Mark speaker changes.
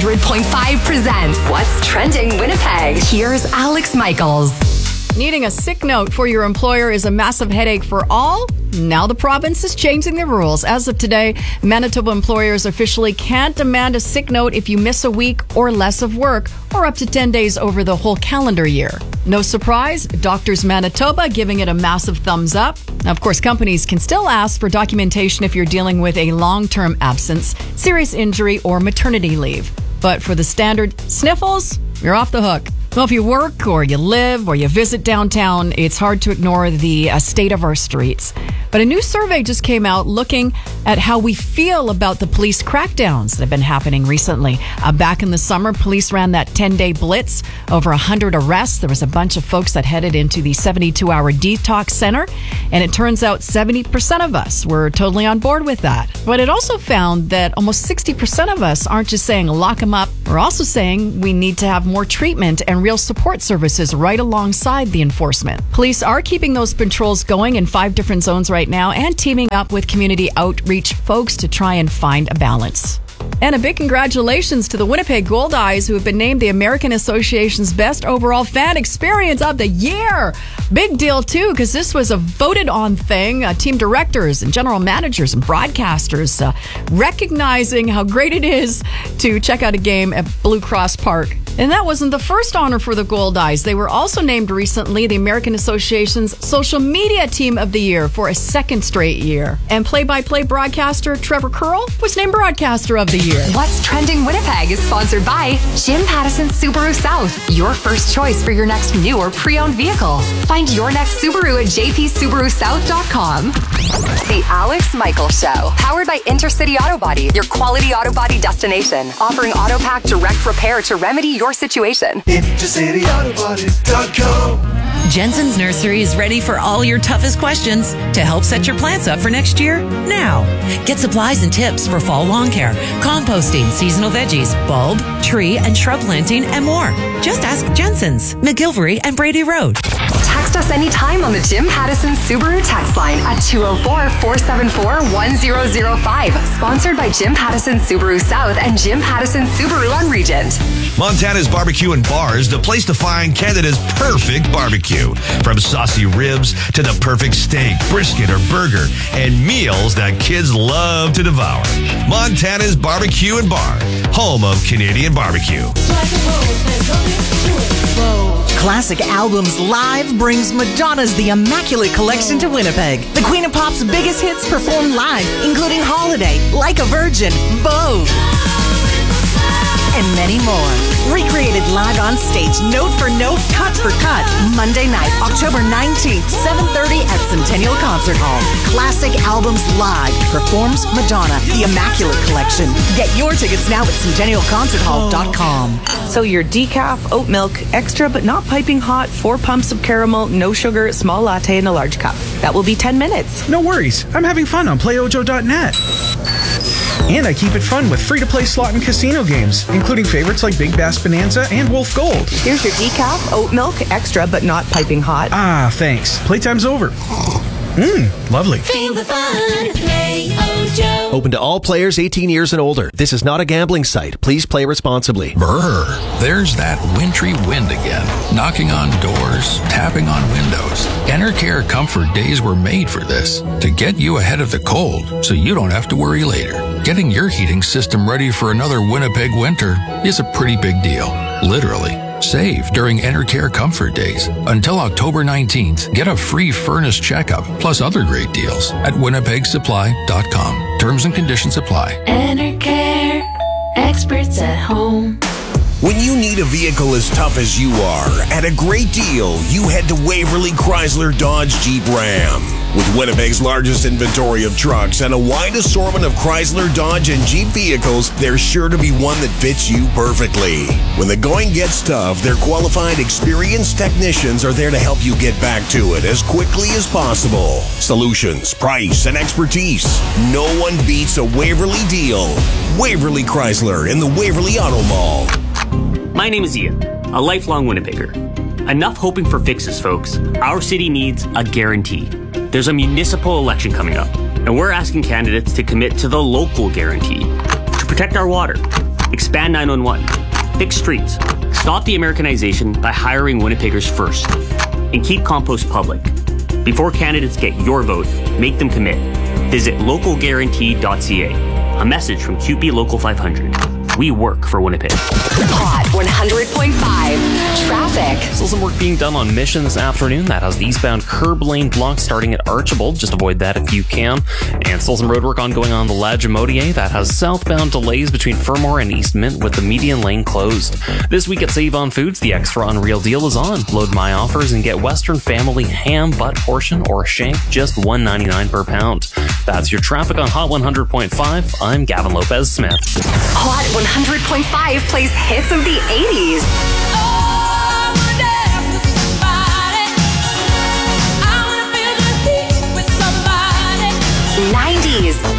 Speaker 1: 100.5 presents What's Trending Winnipeg. Here's Alex Michaels.
Speaker 2: Needing a sick note for your employer is a massive headache for all. Now the province is changing the rules. As of today, Manitoba employers officially can't demand a sick note if you miss a week or less of work or up to 10 days over the whole calendar year. No surprise, Doctors Manitoba giving it a massive thumbs up. Now, of course, companies can still ask for documentation if you're dealing with a long-term absence, serious injury, or maternity leave. But for the standard sniffles, you're off the hook. Well, if you work or you live or you visit downtown, it's hard to ignore the state of our streets. But a new survey just came out looking at how we feel about the police crackdowns that have been happening recently. Back in the summer, police ran that 10-day blitz, over 100 arrests. There was a bunch of folks that headed into the 72-hour detox center, and it turns out 70% of us were totally on board with that. But it also found that almost 60% of us aren't just saying lock them up. We're also saying we need to have more treatment and real support services right alongside the enforcement. Police are keeping those patrols going in 5 different zones right now and teaming up with community outreach folks to try and find a balance. And a big congratulations to the Winnipeg Goldeyes, who have been named the American Association's Best Overall Fan Experience of the Year. Big deal, too, because this was a voted-on thing. Team directors and general managers and broadcasters recognizing how great it is to check out a game at Blue Cross Park. And that wasn't the first honor for the Goldeyes. They were also named recently the American Association's Social Media Team of the Year for a second straight year. And play-by-play broadcaster Trevor Curl was named Broadcaster of the Year.
Speaker 1: What's Trending Winnipeg is sponsored by Jim Pattison Subaru South, your first choice for your next new or pre-owned vehicle. Find your next Subaru at jpsubarusouth.com. The Alex Michaels Show, powered by Intercity Auto Body, your quality auto body destination, offering AutoPack direct repair to remedy your situation.
Speaker 3: IntercityAutoBody.com.
Speaker 4: Jensen's Nursery is ready for all your toughest questions to help set your plants up for next year now. Get supplies and tips for fall lawn care, composting, seasonal veggies, bulb, tree, and shrub planting, and more. Just ask Jensen's, McGilvery and Brady Road.
Speaker 1: Text us anytime on the Jim Pattison Subaru text line at 204-474-1005. Sponsored by Jim Pattison Subaru South and Jim Pattison Subaru on Regent.
Speaker 5: Montana's Barbecue and Bars, the place to find Canada's perfect barbecue. From saucy ribs to the perfect steak, brisket, or burger, and meals that kids love to devour. Montana's Barbecue and Bar, home of Canadian barbecue.
Speaker 6: Classic Albums Live brings Madonna's The Immaculate Collection to Winnipeg. The Queen of Pop's biggest hits performed live, including Holiday, Like a Virgin, Vogue, and many more. Recreated live on stage, note for note, cut for cut. Monday night, October 19th, 7:30 at Centennial Concert Hall. Classic Albums Live performs Madonna, The Immaculate Collection. Get your tickets now at centennialconcerthall.com.
Speaker 7: So your decaf, oat milk, extra but not piping hot, 4 pumps of caramel, no sugar, small latte in a large cup. That will be 10 minutes.
Speaker 8: No worries. I'm having fun on playojo.net. And I keep it fun with free-to-play slot and casino games, including favorites like Big Bass Bonanza and Wolf Gold.
Speaker 7: Here's your decaf, oat milk, extra but not piping hot.
Speaker 8: Ah, thanks. Playtime's over. Lovely.
Speaker 9: Feel the fun. Play Ojo.
Speaker 10: Open to all players 18 years and older. This is not a gambling site. Please play responsibly.
Speaker 11: Brr, there's that wintry wind again. Knocking on doors, tapping on windows. Enercare Comfort Days were made for this. To get you ahead of the cold so you don't have to worry later. Getting your heating system ready for another Winnipeg winter is a pretty big deal. Literally. Save during Enercare Comfort Days. Until October 19th, get a free furnace checkup plus other great deals at winnipegsupply.com. Terms and conditions apply.
Speaker 9: Enercare, experts at home.
Speaker 3: When you need a vehicle as tough as you are, at a great deal, you head to Waverly Chrysler Dodge Jeep Ram. With Winnipeg's largest inventory of trucks and a wide assortment of Chrysler, Dodge, and Jeep vehicles, there's sure to be one that fits you perfectly. When the going gets tough, their qualified, experienced technicians are there to help you get back to it as quickly as possible. Solutions, price, and expertise. No one beats a Waverly deal. Waverly Chrysler in the Waverly Auto Mall.
Speaker 12: My name is Ian, a lifelong Winnipegger. Enough hoping for fixes, folks. Our city needs a guarantee. There's a municipal election coming up, and we're asking candidates to commit to the local guarantee to protect our water, Expand 911. Fix streets. Stop the Americanization by hiring Winnipeggers first. And keep compost public. Before candidates get your vote, make them commit. Visit localguarantee.ca. A message from QP Local 500. We work for Winnipeg.
Speaker 1: Hot 100.5 traffic.
Speaker 13: Still some work being done on Mission this afternoon. That has the eastbound curb lane block starting at Archibald. Just avoid that if you can. And still some road work ongoing on the Lagimodier. That has southbound delays between Fermor and East Mint with the median lane closed. This week at Save on Foods, the extra unreal deal is on. Load my offers and get Western Family ham butt portion or shank just $1.99 per pound. That's your traffic on Hot 100.5. I'm Gavin Lopez Smith.
Speaker 1: Hot 100.5 plays hits of the 80s. 90s.